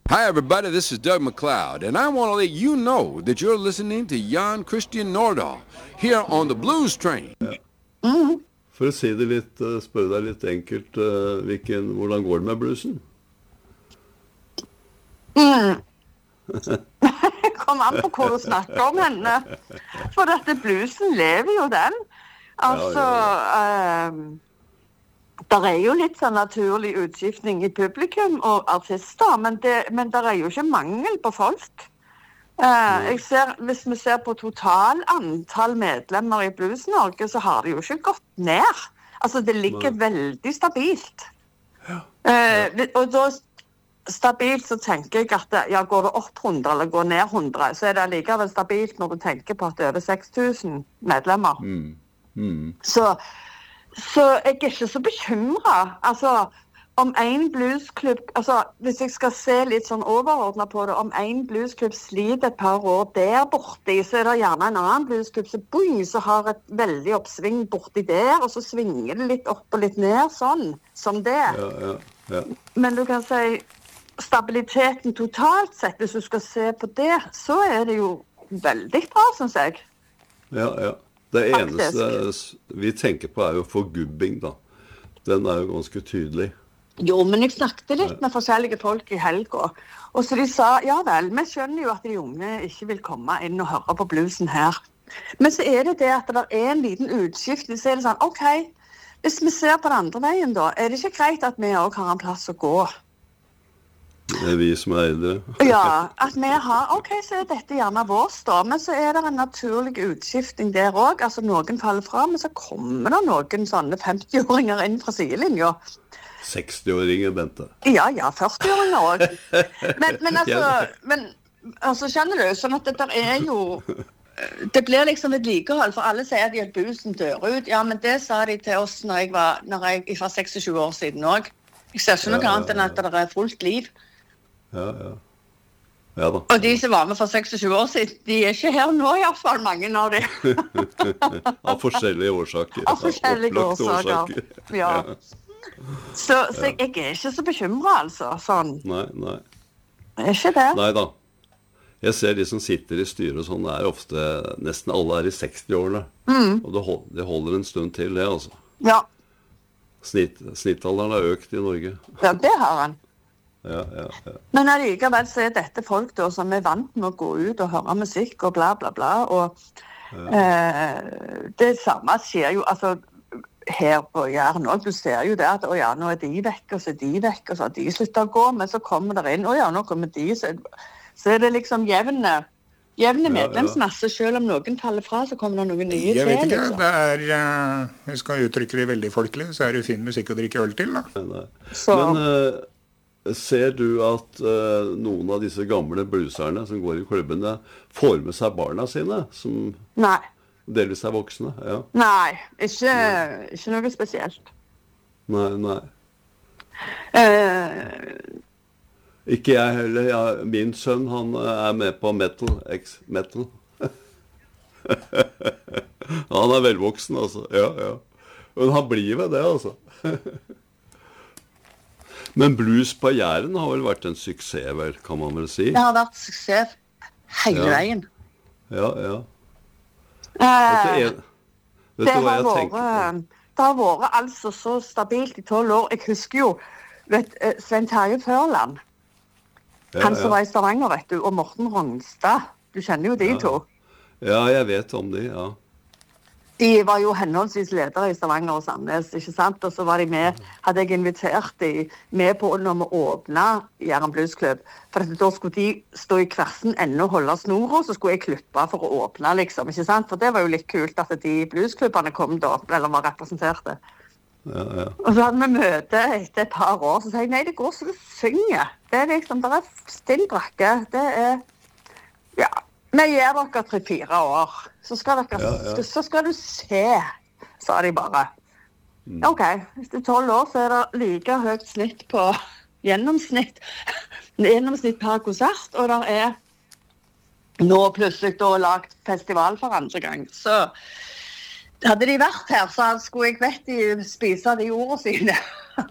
Hi, everybody. This is Doug McLeod, and I want to let you know that you're listening to Jan Christian Nordahl here on the Blues Train. For å si det litt, spørre deg litt enkelt, hvordan går det med bluesen? Kom an på hvor du snakker om henne. For dette bluesen lever jo den. Altså, der jo litt sånn naturlig utskiftning i publikum og artister, men der jo ikke mangel på folk. Hvis vi ser på total antall medlemmer i Blues Norge, så har det jo ikke gått ned. Altså, det ligger veldig stabilt. Og da stabilt så tenker jeg at går det opp 100 eller går ned 100, så det likevel stabilt når du tenker på at det over 6000 medlemmer. Så jeg ikke så bekymret. Altså, om en bluesklubb, altså hvis jeg skal se litt sånn overordnet på det, om en bluesklubb sliter et par år der borti, så det gjerne en annen bluesklubb så har et veldig oppsving borti der, og så svinger det litt opp og litt ned, sånn, som det. Ja. Men du kan si, stabiliteten totalt sett, hvis du skal se på det, så det jo veldig bra, synes jeg. Ja. Det eneste vi tenker på jo forgubbing, da. Den jo ganske tydelig. Jo, men jeg snakket litt med forskjellige folk i helgen, og så de sa, ja vel, vi skjønner jo at de unge ikke vil komme inn og høre på bluesen her. Men så det at det en liten utskift, så det sånn, ok, hvis vi ser på den andre veien da, det ikke greit at vi også har en plass å gå? Det vi som eldre. Ja, at vi har, ok, så dette gjerne vårt da, men så det en naturlig utskifting der også, altså noen faller fra, men så kommer det noen sånne 50-åringer inn fra sidelinja. 60-åringer, Bente. Ja, 40-åringer også. Men altså, skjønner du, sånn at det der jo, det blir liksom et likehold, for alle sier at busen dør ut. Ja, men det sa de til oss når jeg var 26 år siden også. Jeg ser ikke noe annet enn at det fullt liv. Ja da. Og de som var med for 26 år siden, de ikke her nå i hvert fall, mange av de. Av forskjellige årsaker. Av forskjellige årsaker, ja. Så jeg ikke så bekymret, altså, sånn. Nei. Ikke det? Nei da. Jeg ser de som sitter i styret og sånn, ofte, nesten alle i 60-årene. Og det holder en stund til det, altså. Ja. Snittalderen har økt i Norge. Ja, det har han. Ja. Men allikevel så dette folk da, som vant med å gå ut og høre musikk og bla bla bla, og det samme skjer jo, altså, her på Jæren også, du ser jo det at, nå de vekk, og så de vekk, og så har de sluttet å gå, men så kommer det inn, nå kommer de, så det liksom jevne medlemsmasse, selv om noen faller fra, så kommer det noen nye til. Jeg vet ikke, liksom. Jeg skal uttrykke det veldig folkelig, så det fin musikk å drikke øl til, da. Nei. Men ser du at noen av disse gamle blueserne som går i klubbene får med seg barna sine, som delvis voksne? Ja. Nei, ikke noe spesielt. Nei. Ikke jeg heller. Ja, min sønn, han med på metal. Han velvoksen, altså. Ja. Men han blir ved det, altså. Men blues på Jæren har vel vært en suksess, vel, kan man vel si? Det har vært suksess hele veien. Ja. Det har vært altså så stabilt i 12 år. Jeg husker jo, Svein Terje Førland, han som var i Stavanger, vet du, og Morten Rongstad. Du kjenner jo de to. Ja, jeg vet om de, ja. De var jo henholdsvis ledere i Stavanger og Sandnes, ikke sant? Og så var de med, hadde jeg invitert de med på når vi åpnet Jæren Bluesklubb. For da skulle de stå i kversen enda og holde snora, så skulle jeg klippe for å åpne, liksom, ikke sant? For det var jo litt kult at de bluesklubbene kom da, eller var representerte. Ja. Og så hadde vi møte etter et par år, så sa jeg, nei, det går så du synger. Det liksom, det stille brakke, det ja. Vi gjør dere 3-4 år, så skal du se, sa de bare. Ok, hvis det 12 år, så det like høyt snitt på gjennomsnitt per konsert, og det nå plutselig da lagt festival for andre gang. Så hadde de vært her, så skulle jeg vet de spise de ordene sine.